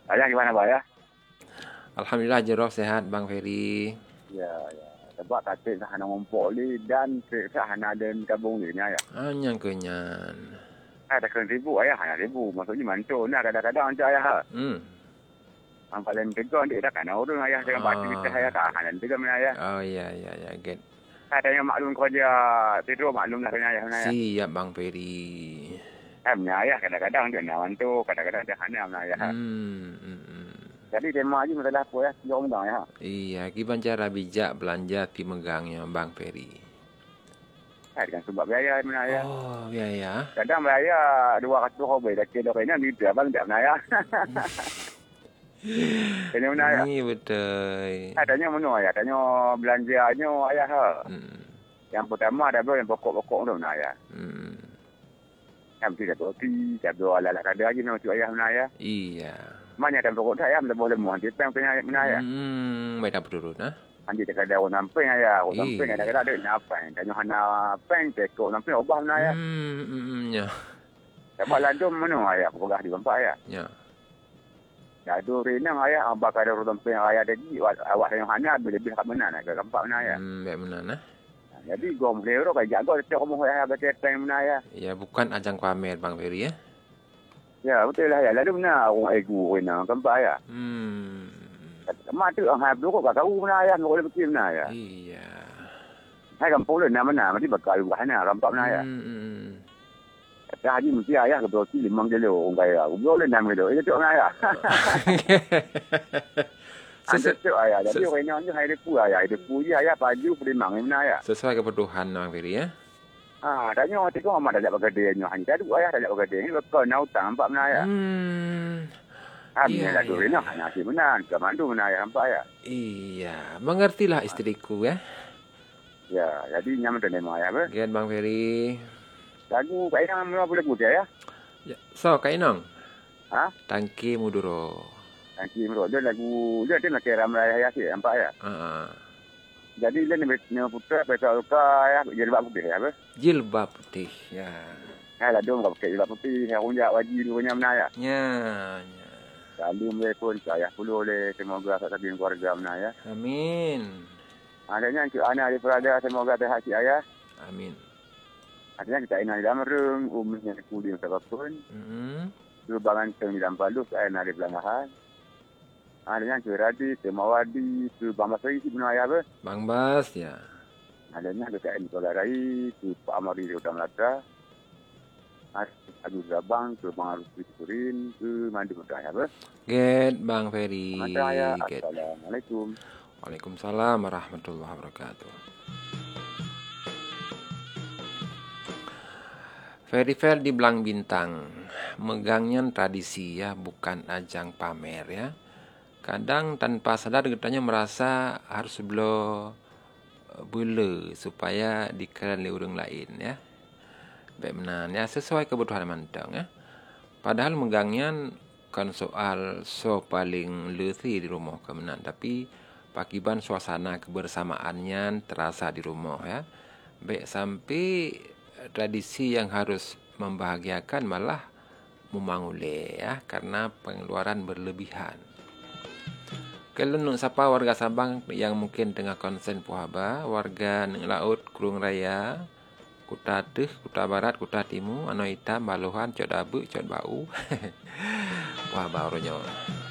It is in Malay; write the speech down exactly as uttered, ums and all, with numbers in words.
Ayah gimana, Pak ya? Alhamdulillah jero sehat Bang Ferry. Ya, ya. Sebab kata sahana ngompok ni dan sahana ada kabung ni ayah. Hanya kenyan. Ada kena ribu ayah, hanya ribu. Maksudnya mantul nak kadang-kadang je ayah. Hmm. Ang paling tegon dia dah kan orang ayah dengan Ah. batu kita ayah tak hanan tegon mana ayah. Oh ya ya ya get. Katanya maklum kerja tidur maklum lah kena ayah kena ayah. Siap Bang Ferry. Hamnya ayah kadang-kadang dia nak mantul, kadang-kadang dia hanam lah ayah. Hmm. hmm, hmm. Jadi tema aja masalah apa ya? Jom dah ya. Iya, gimana cara bijak belanja pi megangnya Bang Ferry? Kan kan sebab biaya mana ayah. Oh, ya ya. Kadang biaya dua ratus ribu dah kira kena ni dia bang tak mana ayah. Kena mana ayah? Ini betul. Adanya mana ayah? Adanya belanjanya ayah ha. Hmm. Yang pertama ada yang pokok-pokok tu mana ayah. Hmm. Yang mesti ada roti, ada alat-alat kada lagi nak ayah mana ayah. Iya. Mana ada pokok dah ayah lebih lemah dia peng punya mana ayah. Hmm, baik dah turun ah. Nanti dia kada orang namping ayah, orang Iya. namping ada kada ada namping. Tanya hana peng tekok namping obah mana ayah. Hmm, hmm, hmm, ya. Sebab ladum mana ayah pegah di tempat ayah. Ya. Ladum renang ayah abah kada orang namping ayah tadi awak tanya hana lebih kat mana nak ke tempat mana ayah. Hmm, baik benar nah. Jadi gom lero kai jago setiap kamu ayah baca peng mana ayah. Ya, bukan ajang pamer Bang Ferry ya. Ya betul lah ya. Lalu mana orang ego renang tempat ayah. Hmm. Mak tu ang hab dulu kau tahu mana ayah nak boleh pergi mana ayah. Iya. Hai kampung le mana mesti bakal mana rampak mana ayah. Hmm, hmm. Kata haji mesti ayah ke berarti limang kilo orang kaya. Boleh enam kilo. Itu tu ayah. Ada tu ayah. Jadi renang ni hai depu ayah. Depu je ayah baju limang mana ayah. Sesuai kebutuhan Bang Ferry ya. Ah, tanya orang tengok amat dah bergadainya. Hanya tadi ayah dah bergadai. Ni bakal nak utang nampak mana ayah. Hmm. Habisnya Iya, dah tu iya. renang hanya si benar. Ke mandu mana ayah nampak ayah. Iya, mengertilah istriku ya. Ya, jadi nyaman tu nama ayah ber. Gen Bang Ferry. Lagu kat yang mana boleh putih ayah. Ya, so kainong. Ha? Tangki muduro. Nanti menurut dia lagu dia dia nak kira ramai ayah si nampak ayah. Ah. Jadi dia ni ni putra peka luka ayah jadi bab putih ayah ber. Jilbab putih. Ya. Hai lah dong kau pakai jilbab putih, yang runjak wajib dulu punya mana ya. Ya, ya. Lalu mereka pun saya perlu oleh semoga sahabat keluarga mana ya. Amin. Adanya ke anak di perada semoga berhasil ayah. Amin. Adanya kita ina di dalam rung, umumnya kuli siapapun. Hmm. Lubangan teng di dalam balus, ayah nari belangahan. Adanya ke radi, temawadi, ke bangsa seri si benar ayah ber. Bang Bas ya. Adanya ke kain Tolarai, ke Pak Amari di Utang Melaka. Aduh Zabang, ke Bang Arus Kurin, ke Mandi Muda ayah ber. Get Bang Ferry. Mata ayah, Get. Assalamualaikum. Waalaikumsalam warahmatullahi wabarakatuh. Ferry Fair di Belang Bintang. Megangnya tradisi ya, bukan ajang pamer ya. Kadang tanpa sadar kitanya merasa harus belo bule supaya dikeren oleh orang lain ya. Baik benar ya, sesuai kebutuhan mantang ya. Padahal megangnya kan soal so paling leuthi di rumah kemenan, tapi pakiban suasana kebersamaannya terasa di rumah ya. Baik sampai tradisi yang harus membahagiakan malah memangule ya karena pengeluaran berlebihan. Kalau nuk sapa warga Sabang yang mungkin tengah konsen puhaba, warga Neng Laut, Kurung Raya, Kuta Teh, Kuta Barat, Kuta Timur, Ano Hitam, Baluhan, Cot Abu, Cot Bau. Puhaba orangnya.